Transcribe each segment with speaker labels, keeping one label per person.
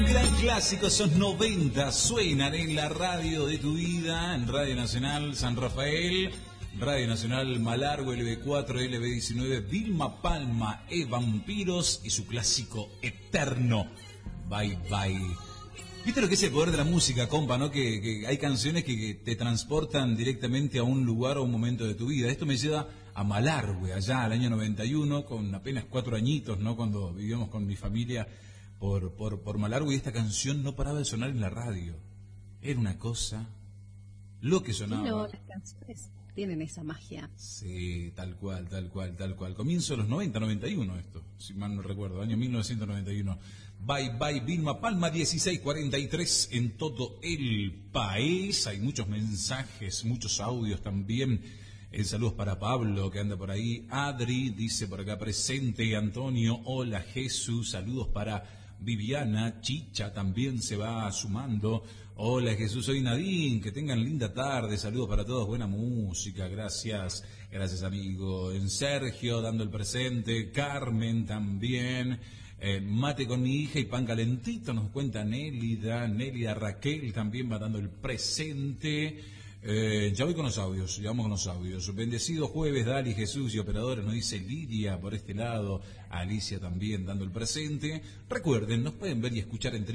Speaker 1: Gran clásico, esos 90 suenan en la radio de tu vida, en Radio Nacional San Rafael, Radio Nacional Malargüe, LB4, LB19, Vilma Palma, Vampiros y su clásico eterno, Bye Bye. ¿Viste lo que es el poder de la música, compa, no? Que hay canciones que te transportan directamente a un lugar o un momento de tu vida. Esto me lleva a Malargüe, allá al año 91, con apenas 4 añitos, ¿no? Cuando vivíamos con mi familia por Malargüe, y esta canción no paraba de sonar en la radio. Era una cosa, lo que sonaba.
Speaker 2: No, las canciones tienen esa magia.
Speaker 1: Sí, tal cual. Comienzo de los 90, 91 esto, si mal no recuerdo, año 1991. Bye Bye Vilma Palma, 16:43 en todo el país. Hay muchos mensajes, muchos audios también. Saludos para Pablo, que anda por ahí. Adri dice por acá presente. Antonio, hola Jesús. Saludos para Viviana. Chicha también se va sumando. Hola Jesús, soy Nadine. Que tengan linda tarde. Saludos para todos. Buena música. Gracias amigo. Sergio dando el presente. Carmen también. Mate con mi hija y pan calentito, nos cuenta Nélida Raquel también va dando el presente. Ya voy con los audios, ya vamos con los audios. Bendecido jueves, Dali, Jesús y operadores, nos dice Lidia por este lado, Alicia también dando el presente. Recuerden, nos pueden ver y escuchar en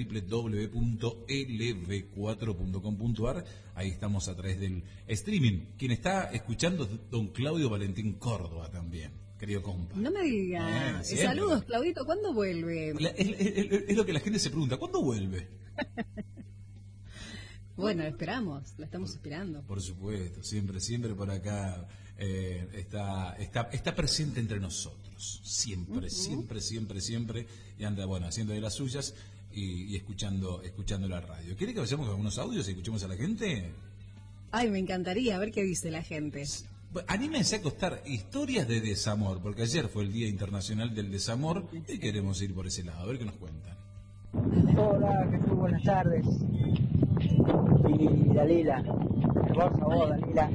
Speaker 1: www.lv4.com.ar, ahí estamos a través del streaming. Quien está escuchando es don Claudio Valentín Córdoba también. Querido compa.
Speaker 2: No me digas. Saludos, Claudito. ¿Cuándo vuelve?
Speaker 1: Es lo que la gente se pregunta. ¿Cuándo vuelve?
Speaker 2: Bueno, esperamos. La estamos esperando.
Speaker 1: Por supuesto. Siempre por acá está presente entre nosotros. Siempre. Y anda, bueno, haciendo de las suyas y escuchando la radio. ¿Quiere que vayamos con algunos audios y escuchemos a la gente?
Speaker 2: Ay, me encantaría ver qué dice la gente.
Speaker 1: Anímense a contar historias de desamor, porque ayer fue el Día Internacional del Desamor y queremos ir por ese lado, a ver qué nos cuentan.
Speaker 3: Hola Jesús, buenas tardes. Y Dalila, hermosa voz Dalila.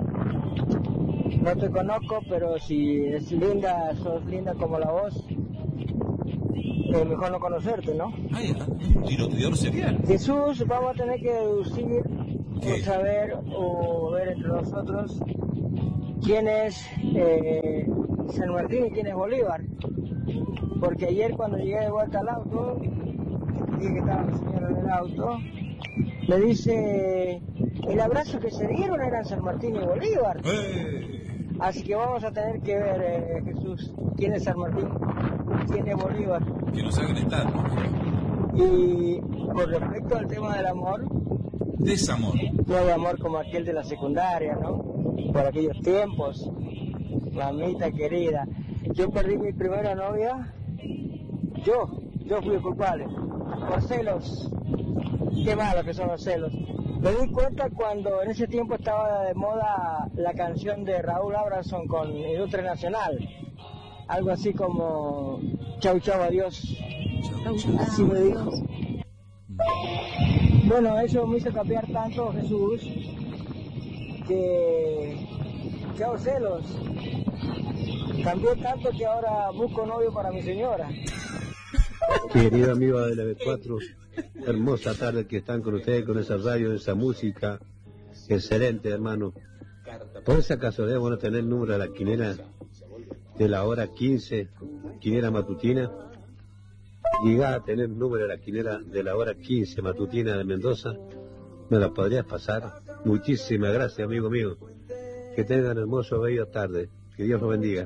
Speaker 3: No te conozco, pero si es linda, sos linda como la voz, mejor no conocerte, ¿no?
Speaker 1: Ay, un tiroteador serial.
Speaker 3: Jesús, vamos a tener que deducir o saber o ver entre nosotros quién es San Martín y quién es Bolívar, porque ayer cuando llegué de vuelta al auto, dije que estaba la señora en el auto, me dice, el abrazo que se dieron eran San Martín y Bolívar. Así que vamos a tener que ver, Jesús, quién es San Martín y quién es Bolívar.
Speaker 1: Que nos hagan estar, ¿no?
Speaker 3: Y con respecto al tema del amor,
Speaker 1: desamor,
Speaker 3: no de amor como aquel de la secundaria, ¿no? Por aquellos tiempos, mamita querida, yo perdí mi primera novia, yo fui el culpable, por celos, qué malo que son los celos. Me di cuenta cuando en ese tiempo estaba de moda la canción de Raúl Abramson con Industria Nacional, algo así como chau chau adiós, así me dijo. Bueno, eso me hizo cambiar tanto, Jesús, que chao celos, cambié tanto que ahora busco novio para mi señora.
Speaker 4: Querido amigo de la B4, hermosa tarde que están con ustedes, con esa radio, esa música, excelente hermano. Por esa casualidad, bueno, tener el número de la quinera de la hora 15, quinera matutina, llegar a tener el número de la quinera de la hora 15 matutina de Mendoza, ¿me la podrías pasar? Muchísimas gracias, amigo mío. Que tengan hermoso, bello tarde. Que Dios los bendiga.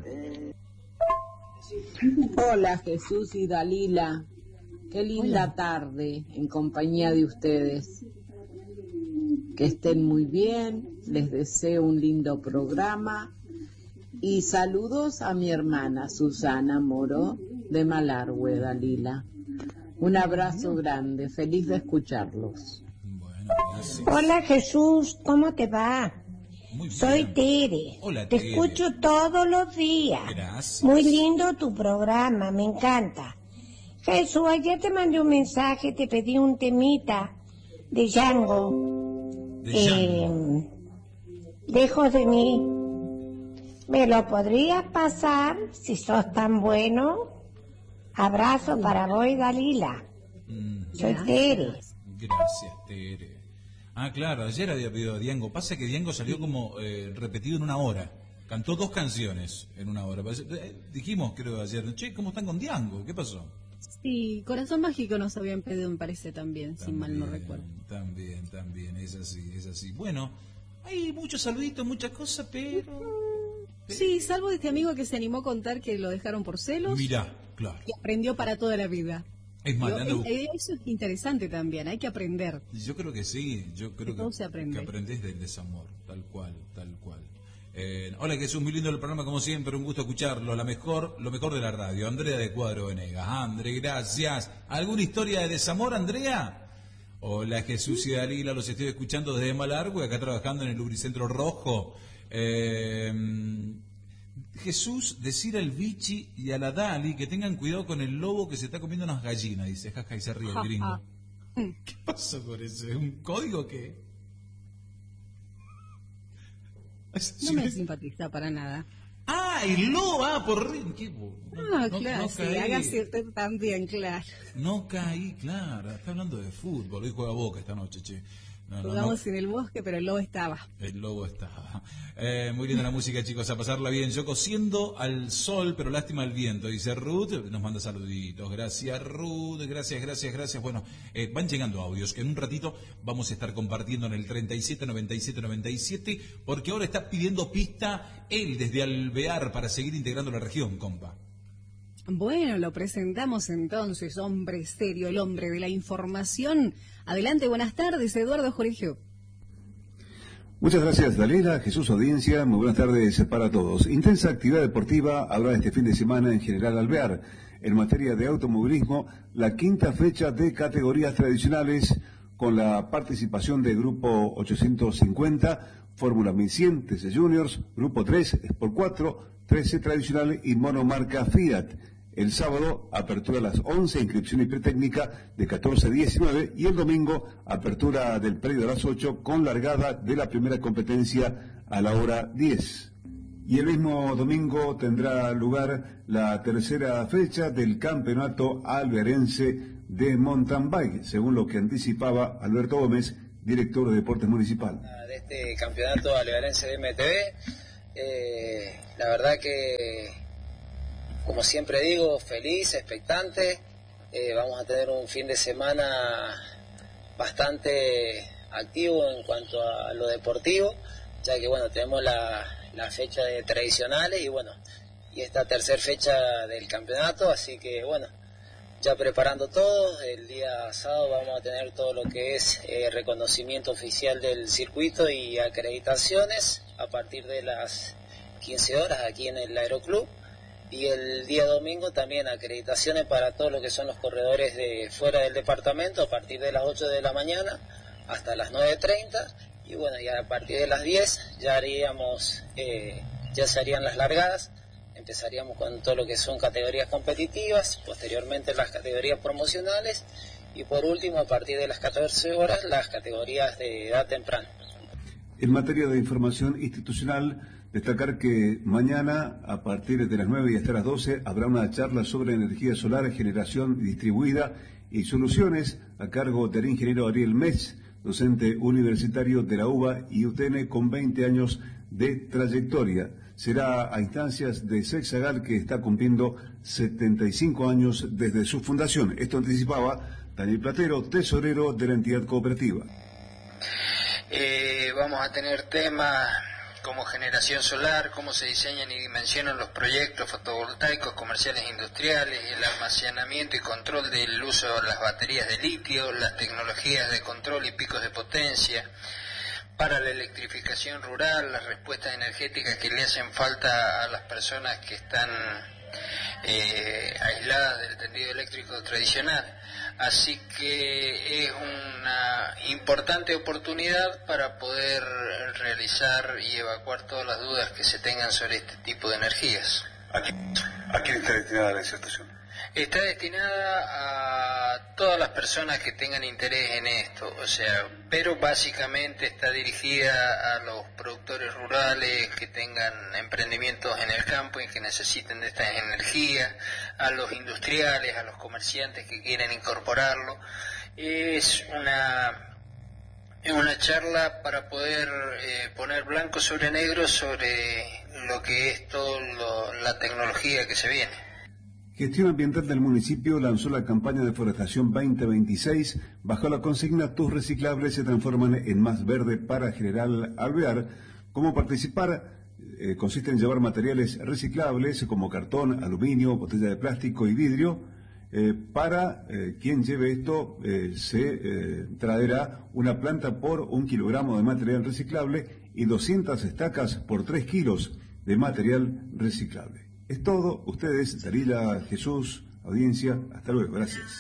Speaker 5: Hola, Jesús y Dalila. Qué linda tarde en compañía de ustedes. Que estén muy bien. Les deseo un lindo programa. Y saludos a mi hermana Susana Moro de Malargüe, Dalila. Un abrazo grande. Feliz de escucharlos.
Speaker 6: Hola Jesús, ¿cómo te va? Soy Tere.
Speaker 1: Hola,
Speaker 6: te
Speaker 1: Tere.
Speaker 6: Escucho todos los días.
Speaker 1: Gracias.
Speaker 6: Muy lindo tu programa, me encanta. Jesús, ayer te mandé un mensaje, te pedí un temita de Django. Lejos de mí. ¿Me lo podrías pasar si sos tan bueno? Abrazo para vos y Dalila. Soy Tere.
Speaker 1: Gracias, Tere. Ah, claro, ayer había pedido a Diango. Pasa que Diango salió como repetido en una hora. Cantó 2 canciones en una hora. Dijimos, creo, ayer, che, ¿cómo están con Diango? ¿Qué pasó?
Speaker 2: Sí, Corazón Mágico nos habían pedido, me parece, también, si mal no recuerdo.
Speaker 1: También, es así. Bueno, hay muchos saluditos, muchas cosas, pero...
Speaker 2: Sí, salvo de este amigo que se animó a contar que lo dejaron por celos.
Speaker 1: Mirá, claro.
Speaker 2: Y aprendió para toda la vida.
Speaker 1: Es más,
Speaker 2: eso es interesante también, hay que aprender.
Speaker 1: Yo creo que sí,
Speaker 2: todo se aprende.
Speaker 1: Que aprendés del desamor, tal cual. Hola Jesús, muy lindo el programa como siempre, un gusto escucharlo, lo mejor de la radio. Andrea de Cuadro Venegas. Andre, gracias. ¿Alguna historia de desamor, Andrea? Hola Jesús y Dalila, los estoy escuchando desde Malargüe, acá trabajando en el Lubricentro Rojo. Jesús, decir al Vichy y a la Dali que tengan cuidado con el lobo que se está comiendo unas gallinas, dice, jaja, y se ríe el gringo. ¿Qué pasa con eso? ¿Es un código o qué?
Speaker 2: No me simpatiza para nada.
Speaker 1: Ah, el lobo, por ring.
Speaker 2: Claro, sí, hágase usted también, claro.
Speaker 1: No caí, claro. Está hablando de fútbol. Hoy juega Boca esta noche, che.
Speaker 2: Jugamos en el bosque, pero el lobo estaba.
Speaker 1: El lobo estaba. Muy linda la música, chicos, a pasarla bien. Yo cosiendo al sol, pero lástima al viento. Dice Ruth, nos manda saluditos. Gracias, Ruth. Gracias. Bueno, van llegando audios que en un ratito vamos a estar compartiendo en el 379797, porque ahora está pidiendo pista él desde Alvear para seguir integrando la región, compa.
Speaker 2: Bueno, lo presentamos entonces, hombre serio, el hombre de la información. Adelante, buenas tardes, Eduardo Jorigio.
Speaker 7: Muchas gracias, Dalila, Jesús, audiencia, muy buenas tardes para todos. Intensa actividad deportiva habrá este fin de semana en General Alvear. En materia de automovilismo, la 5ª fecha de categorías tradicionales con la participación del Grupo 850, Fórmula 1100, TC Juniors, Grupo 3, Sport 4, 13 tradicional y monomarca Fiat. El sábado, apertura a las 11, inscripción y pretécnica de 14 a 19, y el domingo, apertura del predio a las 8, con largada de la primera competencia a la hora 10. Y el mismo domingo tendrá lugar la 3ª fecha del campeonato alvearense de mountain bike, según lo que anticipaba Alberto Gómez, director de Deportes Municipal.
Speaker 8: De este campeonato alvearense de MTB, la verdad que, como siempre digo, feliz, expectante. Vamos a tener un fin de semana bastante activo en cuanto a lo deportivo, ya que bueno, tenemos la fecha de tradicionales y esta 3ª fecha del campeonato, así que bueno, ya preparando todo. El día sábado vamos a tener todo lo que es reconocimiento oficial del circuito y acreditaciones a partir de las 15 horas aquí en el Aeroclub. Y el día domingo también acreditaciones para todo lo que son los corredores de fuera del departamento a partir de las 8 de la mañana hasta las 9:30. Y bueno, ya a partir de las 10 ya se harían las largadas. Empezaríamos con todo lo que son categorías competitivas, posteriormente las categorías promocionales y por último a partir de las 14 horas las categorías de edad temprana.
Speaker 7: En materia de información institucional, destacar que mañana a partir de las 9 y hasta las 12 habrá una charla sobre energía solar, generación distribuida y soluciones a cargo del ingeniero Ariel Metz, docente universitario de la UBA y UTN con 20 años de trayectoria. Será a instancias de Sexagal, que está cumpliendo 75 años desde su fundación. Esto anticipaba Daniel Platero, tesorero de la entidad cooperativa.
Speaker 9: Vamos a tener temas como generación solar, cómo se diseñan y dimensionan los proyectos fotovoltaicos comerciales e industriales, el almacenamiento y control del uso de las baterías de litio, las tecnologías de control y picos de potencia para la electrificación rural, las respuestas energéticas que le hacen falta a las personas que están aisladas del tendido eléctrico tradicional. Así que es una importante oportunidad para poder realizar y evacuar todas las dudas que se tengan sobre este tipo de energías.
Speaker 7: ¿A quién está destinada la disertación?
Speaker 9: Está destinada a todas las personas que tengan interés en esto, pero básicamente está dirigida a los productores rurales que tengan emprendimientos en el campo y que necesiten de estas energías, a los industriales, a los comerciantes que quieren incorporarlo es una charla para poder poner blanco sobre negro sobre lo que es toda la tecnología que se viene.
Speaker 7: Gestión Ambiental del municipio lanzó la campaña de forestación 2026 bajo la consigna Tus reciclables se transforman en más verde para General Alvear. ¿Cómo participar? Consiste en llevar materiales reciclables como cartón, aluminio, botella de plástico y vidrio. Para quien lleve esto se traerá una planta por 1 kilogramo de material reciclable y 200 estacas por 3 kilos de material reciclable. Es todo. Ustedes, Dalila, Jesús, audiencia, hasta luego. Gracias.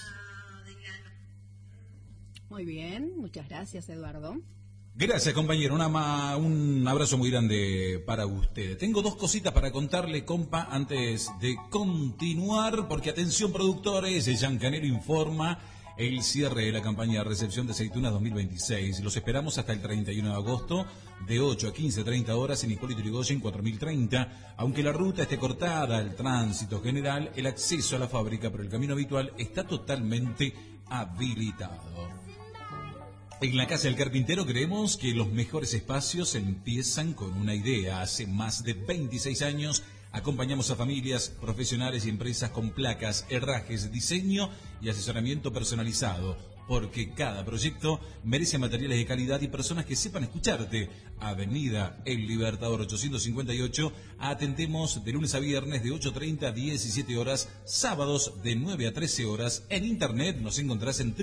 Speaker 2: Muy bien, muchas gracias, Eduardo.
Speaker 1: Gracias, compañero. Un abrazo muy grande para ustedes. Tengo 2 cositas para contarle, compa, antes de continuar, porque atención, productores, Yancanero informa el cierre de la campaña de recepción de aceitunas 2026. Los esperamos hasta el 31 de agosto, de 8 a 15:30 horas en Hipólito Yrigoyen 4030. Aunque la ruta esté cortada, el tránsito general, el acceso a la fábrica por el camino habitual está totalmente habilitado. En la Casa del Carpintero creemos que los mejores espacios empiezan con una idea. Hace más de 26 años acompañamos a familias, profesionales y empresas con placas, herrajes, diseño y asesoramiento personalizado, porque cada proyecto merece materiales de calidad y personas que sepan escucharte. Avenida El Libertador 858, atendemos de lunes a viernes de 8:30 a 17 horas, sábados de 9 a 13 horas. En internet nos encontrás en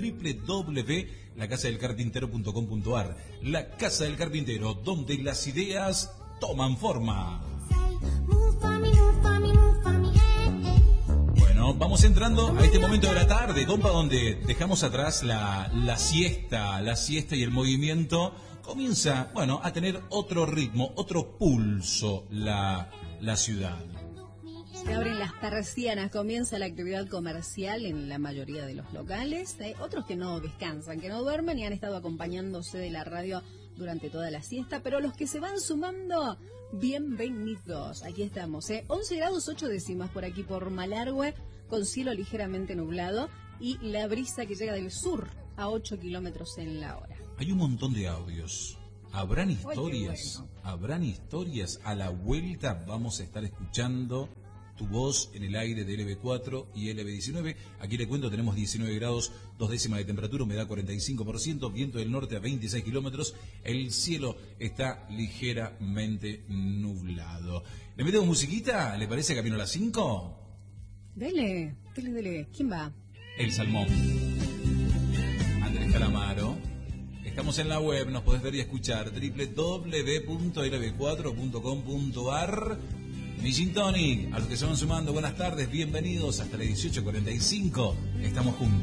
Speaker 1: www.lacasadelcarpintero.com.ar. La Casa del Carpintero, donde las ideas toman forma. Bueno, vamos entrando a este momento de la tarde, compa, donde dejamos atrás la siesta y el movimiento. Comienza, bueno, a tener otro ritmo, otro pulso la ciudad.
Speaker 2: Se abren las persianas, comienza la actividad comercial en la mayoría de los locales. Hay otros que no descansan, que no duermen y han estado acompañándose de la radio durante toda la siesta, pero los que se van sumando, bienvenidos. Aquí estamos, 11 grados 8 décimas por aquí por Malargüe, con cielo ligeramente nublado y la brisa que llega del sur a 8 kilómetros en la hora.
Speaker 1: Hay un montón de audios. Habrán historias, habrán historias. A la vuelta vamos a estar escuchando tu voz en el aire de LB4 y LB19. Aquí le cuento, tenemos 19 grados, 2 décimas de temperatura, humedad 45%, viento del norte a 26 kilómetros. El cielo está ligeramente nublado. ¿Le metemos musiquita? ¿Le parece camino a las 5?
Speaker 2: Dele. ¿Quién va?
Speaker 1: El Salmón. Andrés Calamaro. Estamos en la web, nos podés ver y escuchar www.lb4.com.ar. Mi Gin Tonic, a los que se van sumando, buenas tardes, bienvenidos hasta las 18:45. Estamos juntos.